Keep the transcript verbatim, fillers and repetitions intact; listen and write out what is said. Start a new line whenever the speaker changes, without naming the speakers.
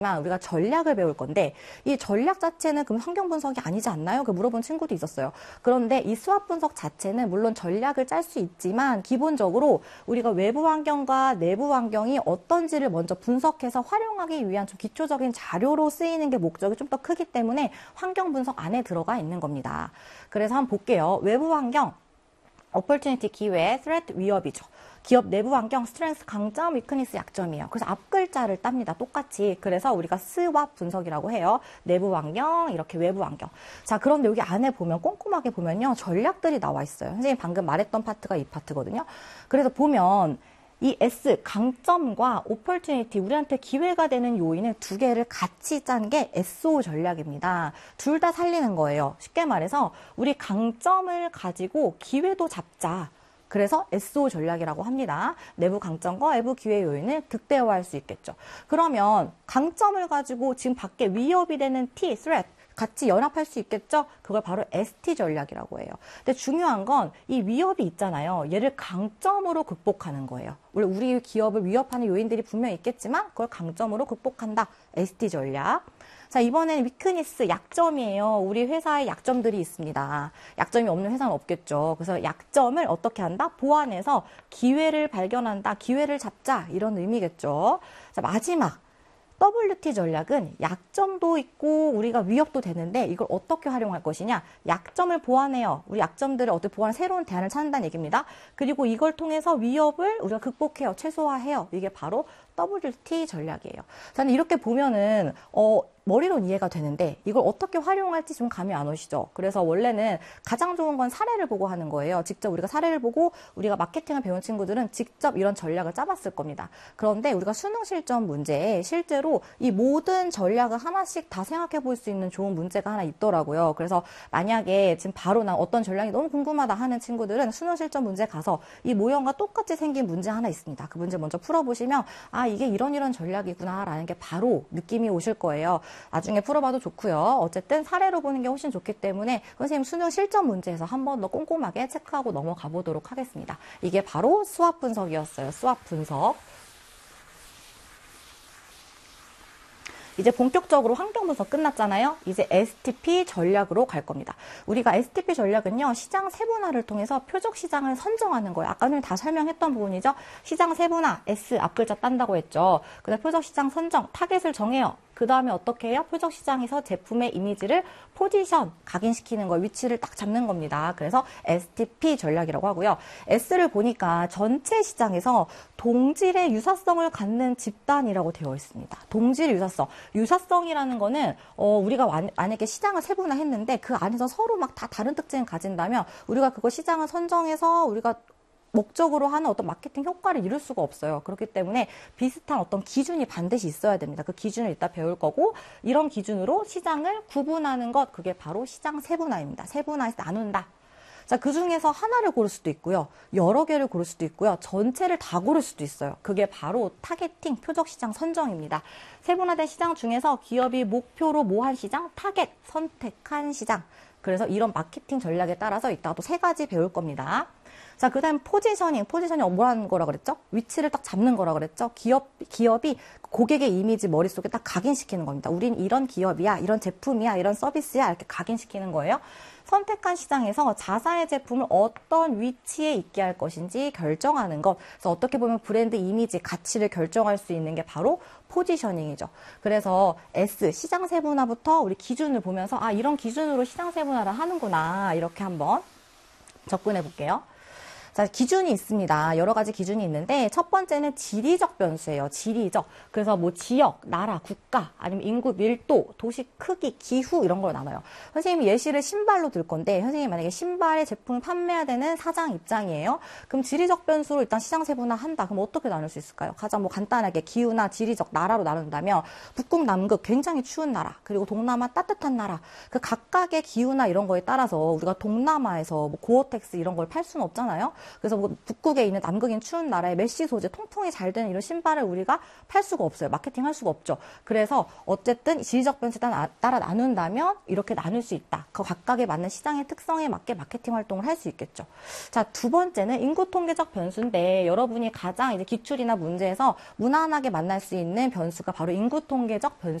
우리가 전략을 배울 건데 이 전략 자체는 그럼 환경 분석이 아니지 않나요? 그 물어본 친구도 있었어요. 그런데 이 수학 분석 자체는 물론 전략을 짤 수 있지만 기본적으로 우리가 외부 환경과 내부 환경이 어떤지를 먼저 분석해서 활용하기 위한 좀 기초적인 자료로 쓰이는 게 목적이 좀 더 크기 때문에 환경 분석 안에 들어가 있는 겁니다. 그래서 한번 볼게요. 외부 환경, opportunity 기회, threat 위협이죠. 기업 내부 환경, 스트렝스 강점, 위크니스 약점이에요. 그래서 앞 글자를 땁니다. 똑같이. 그래서 우리가 스왑 분석이라고 해요. 내부 환경, 이렇게 외부 환경. 자, 그런데 여기 안에 보면 꼼꼼하게 보면요. 전략들이 나와 있어요. 선생님 방금 말했던 파트가 이 파트거든요. 그래서 보면 이 S, 강점과 opportunity, 우리한테 기회가 되는 요인을 두 개를 같이 짠 게 에스오 전략입니다. 둘 다 살리는 거예요. 쉽게 말해서 우리 강점을 가지고 기회도 잡자. 그래서 에스오 전략이라고 합니다. 내부 강점과 외부 기회 요인을 극대화할 수 있겠죠. 그러면 강점을 가지고 지금 밖에 위협이 되는 T, threat, 같이 연합할 수 있겠죠? 그걸 바로 에스티 전략이라고 해요. 근데 중요한 건 이 위협이 있잖아요. 얘를 강점으로 극복하는 거예요. 물론 우리 기업을 위협하는 요인들이 분명히 있겠지만 그걸 강점으로 극복한다. 에스티 전략. 자, 이번에는 위크니스, 약점이에요. 우리 회사에 약점들이 있습니다. 약점이 없는 회사는 없겠죠. 그래서 약점을 어떻게 한다? 보완해서 기회를 발견한다. 기회를 잡자. 이런 의미겠죠. 자, 마지막. 더블유티 전략은 약점도 있고 우리가 위협도 되는데 이걸 어떻게 활용할 것이냐. 약점을 보완해요. 우리 약점들을 어떻게 보완, 새로운 대안을 찾는다는 얘기입니다. 그리고 이걸 통해서 위협을 우리가 극복해요. 최소화해요. 이게 바로 더블유티 전략이에요. 저는 이렇게 보면은 어 머리로는 이해가 되는데 이걸 어떻게 활용할지 좀 감이 안 오시죠? 그래서 원래는 가장 좋은 건 사례를 보고 하는 거예요. 직접 우리가 사례를 보고 우리가 마케팅을 배운 친구들은 직접 이런 전략을 짜봤을 겁니다. 그런데 우리가 수능 실전 문제에 실제로 이 모든 전략을 하나씩 다 생각해 볼 수 있는 좋은 문제가 하나 있더라고요. 그래서 만약에 지금 바로 난 어떤 전략이 너무 궁금하다 하는 친구들은 수능 실전 문제 가서 이 모형과 똑같이 생긴 문제 하나 있습니다. 그 문제 먼저 풀어보시면 아, 이게 이런 이런 전략이구나 라는 게 바로 느낌이 오실 거예요. 나중에 풀어봐도 좋고요. 어쨌든 사례로 보는 게 훨씬 좋기 때문에 선생님 수능 실전 문제에서 한 번 더 꼼꼼하게 체크하고 넘어가 보도록 하겠습니다. 이게 바로 수학 분석이었어요. 수학 분석. 이제 본격적으로 환경 분석 끝났잖아요. 이제 에스티피 전략으로 갈 겁니다. 우리가 에스티피 전략은요. 시장 세분화를 통해서 표적 시장을 선정하는 거예요. 아까는 다 설명했던 부분이죠. 시장 세분화, S 앞글자 딴다고 했죠. 그다음 표적 시장 선정, 타겟을 정해요. 그 다음에 어떻게 해요? 표적 시장에서 제품의 이미지를 포지션, 각인시키는 거, 위치를 딱 잡는 겁니다. 그래서 에스티피 전략이라고 하고요. S를 보니까 전체 시장에서 동질의 유사성을 갖는 집단이라고 되어 있습니다. 동질의 유사성. 유사성이라는 거는 어, 우리가 만약에 시장을 세분화했는데 그 안에서 서로 막 다 다른 특징을 가진다면 우리가 그거 시장을 선정해서 우리가 목적으로 하는 어떤 마케팅 효과를 이룰 수가 없어요. 그렇기 때문에 비슷한 어떤 기준이 반드시 있어야 됩니다. 그 기준을 이따 배울 거고 이런 기준으로 시장을 구분하는 것, 그게 바로 시장 세분화입니다. 세분화해서 나눈다. 자, 그 중에서 하나를 고를 수도 있고요. 여러 개를 고를 수도 있고요. 전체를 다 고를 수도 있어요. 그게 바로 타겟팅, 표적 시장 선정입니다. 세분화된 시장 중에서 기업이 목표로 모한 시장, 타겟, 선택한 시장. 그래서 이런 마케팅 전략에 따라서 이따가 또 세 가지 배울 겁니다. 자, 그 다음 포지셔닝. 포지셔닝 뭐라는 거라 그랬죠? 위치를 딱 잡는 거라 그랬죠? 기업, 기업이 고객의 이미지 머릿속에 딱 각인시키는 겁니다. 우린 이런 기업이야, 이런 제품이야, 이런 서비스야, 이렇게 각인시키는 거예요. 선택한 시장에서 자사의 제품을 어떤 위치에 있게 할 것인지 결정하는 것. 그래서 어떻게 보면 브랜드 이미지, 가치를 결정할 수 있는 게 바로 포지셔닝이죠. 그래서 S, 시장 세분화부터 우리 기준을 보면서 아, 이런 기준으로 시장 세분화를 하는구나. 이렇게 한번 접근해 볼게요. 자, 기준이 있습니다. 여러 가지 기준이 있는데 첫 번째는 지리적 변수예요. 지리적. 그래서 뭐 지역, 나라, 국가, 아니면 인구 밀도, 도시 크기, 기후 이런 걸 나눠요. 선생님이 예시를 신발로 들 건데 선생님이 만약에 신발의 제품을 판매해야 되는 사장 입장이에요. 그럼 지리적 변수로 일단 시장 세분화 한다. 그럼 어떻게 나눌 수 있을까요? 가장 뭐 간단하게 기후나 지리적 나라로 나눈다면 북극, 남극 굉장히 추운 나라, 그리고 동남아 따뜻한 나라. 그 각각의 기후나 이런 거에 따라서 우리가 동남아에서 뭐 고어텍스 이런 걸 팔 수는 없잖아요. 그래서 뭐 북극에 있는 남극인 추운 나라의 메쉬 소재, 통풍이 잘 되는 이런 신발을 우리가 팔 수가 없어요. 마케팅 할 수가 없죠. 그래서 어쨌든 지리적 변수에 따라 나눈다면 이렇게 나눌 수 있다. 그 각각에 맞는 시장의 특성에 맞게 마케팅 활동을 할 수 있겠죠. 자, 두 번째는 인구 통계적 변수인데 여러분이 가장 이제 기출이나 문제에서 무난하게 만날 수 있는 변수가 바로 인구 통계적 변수.